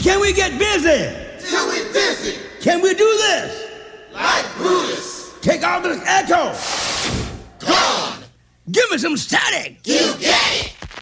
Can we get busy? Till we dizzy. Can we do this? Like Brutus. Take all this echo. Gone. Give me some static. You get it.